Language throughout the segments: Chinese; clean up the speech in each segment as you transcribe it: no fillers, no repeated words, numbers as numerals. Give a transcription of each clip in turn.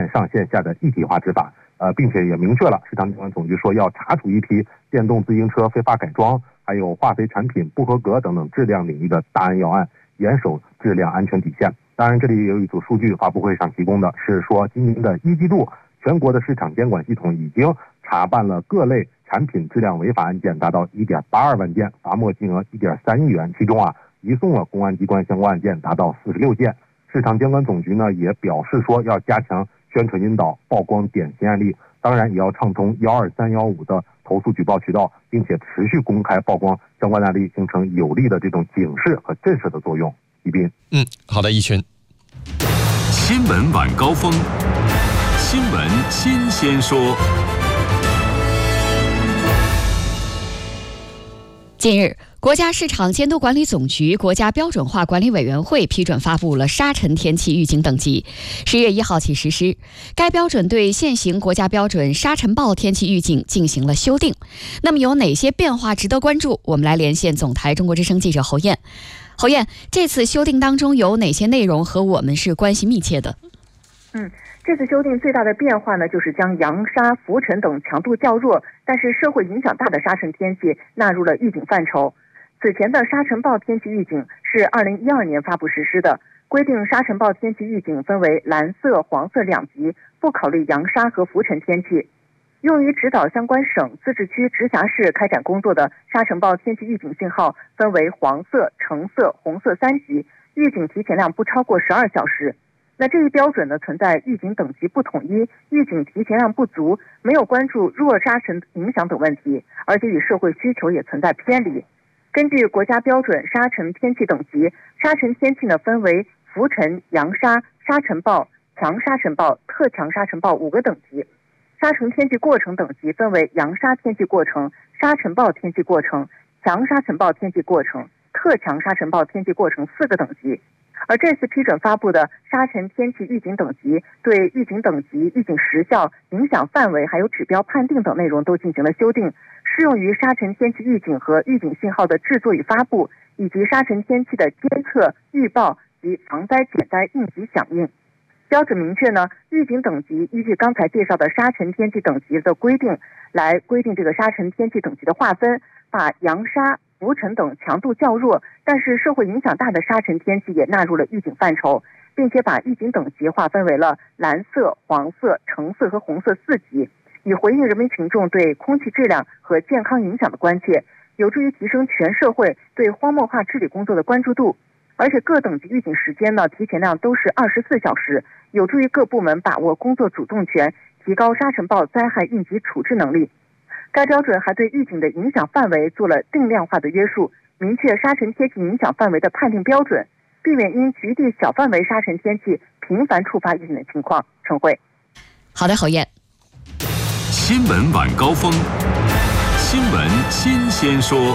上线下的一体化执法，并且也明确了市场监管总局说要查处一批电动自行车非法改装，还有化肥产品不合格等等质量领域的大案要案，严守质量安全底线。当然，这里也有一组数据，发布会上提供的是说，今年的一季度，全国的市场监管系统已经查办了各类产品质量违法案件达到1.82万件，罚没金额1.3亿元，其中移送了公安机关相关案件达到46件。市场监管总局呢也表示说，要加强宣传引导，曝光典型案例，当然也要畅通123、115的投诉举报渠道，并且持续公开曝光相关案例，形成有力的这种警示和震慑的作用。一斌， 好的，一群。 新闻晚高峰，新闻新鲜说。 近日，国家市场监督管理总局、国家标准化管理委员会批准发布了沙尘天气预警等级，10月1号起实施。该标准对现行国家标准沙尘暴天气预警进行了修订。那么有哪些变化值得关注？我们来连线总台中国之声记者侯燕。侯燕，这次修订当中有哪些内容和我们是关系密切的？ 这次修订最大的变化呢，就是将扬沙、浮尘等强度较弱但是社会影响大的沙尘天气纳入了预警范畴。此前的沙尘暴天气预警是2012年发布实施的，规定沙尘暴天气预警分为蓝色、黄色2级，不考虑扬沙和浮尘天气。用于指导相关省、自治区、直辖市开展工作的沙尘暴天气预警信号分为黄色、橙色、红色3级，预警提前量不超过12小时。那这一标准呢，存在预警等级不统一、预警提前量不足、没有关注弱沙尘影响等问题，而且与社会需求也存在偏离。根据国家标准沙尘天气等级，沙尘天气呢分为浮尘、扬沙、沙尘暴、强沙尘暴、特强沙尘暴5个等级。沙尘天气过程等级分为扬沙天气过程、沙尘暴天气过程、强沙尘暴天气过程、特强沙尘暴天气过程4个等级。而这次批准发布的沙尘天气预警等级，对预警等级、预警时效、影响范围还有指标判定等内容都进行了修订，适用于沙尘天气预警和预警信号的制作与发布，以及沙尘天气的监测、预报及防灾减灾应急响应。标准明确呢，预警等级依据刚才介绍的沙尘天气等级的规定来规定这个沙尘天气等级的划分，把扬沙、浮尘等强度较弱但是社会影响大的沙尘天气也纳入了预警范畴，并且把预警等级划分为了蓝色、黄色、橙色和红色4级，以回应人民群众对空气质量和健康影响的关切，有助于提升全社会对荒漠化治理工作的关注度。而且各等级预警时间呢，提前量都是24小时，有助于各部门把握工作主动权，提高沙尘暴灾害应急处置能力。该标准还对预警的影响范围做了定量化的约束，明确沙尘天气影响范围的判定标准，避免因局地小范围沙尘天气频繁触发预警的情况。陈慧， 好的，侯燕。 新闻晚高峰，新闻新鲜说。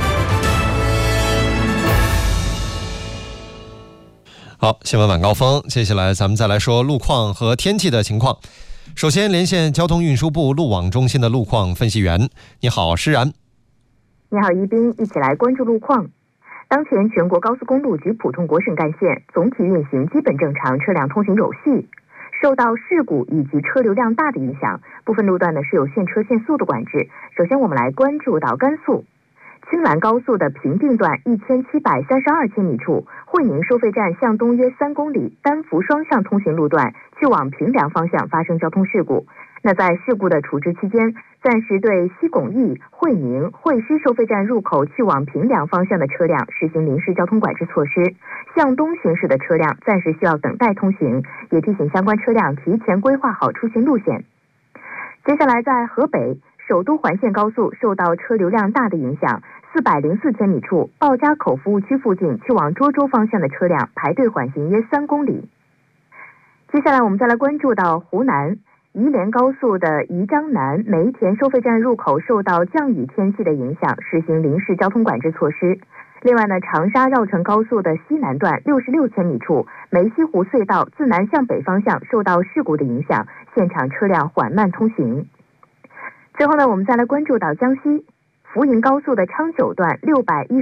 好，新闻晚高峰，接下来咱们再来说路况和天气的情况。首先连线交通运输部路网中心的路况分析员。你好，施然。 你好，一斌，一起来关注路况。当前全国高速公路及普通国省干线总体运行基本正常，车辆通行有序。受到事故以及车流量大的影响，部分路段呢是有限车限速的管制。首先我们来关注到甘肃青兰高速的平定段1732千米处，会宁收费站向东约3公里单幅双向通行路段去往平凉方向发生交通事故。那在事故的处置期间，暂时对西巩义、会宁、会师收费站入口去往平凉方向的车辆实行临时交通管制措施，向东行驶的车辆暂时需要等待通行，也提醒相关车辆提前规划好出行路线。接下来在河北首都环线高速受到车流量大的影响，404千米处鲍家口服务区附近去往涿州方向的车辆排队缓行约3公里。接下来我们再来关注到湖南宜连高速的宜章南梅田收费站入口受到降雨天气的影响，实行临时交通管制措施。另外呢，长沙绕城高速的西南段66千米处梅溪湖隧道自南向北方向受到事故的影响，现场车辆缓慢通行。最后呢，我们再来关注到江西福银高速的昌九段610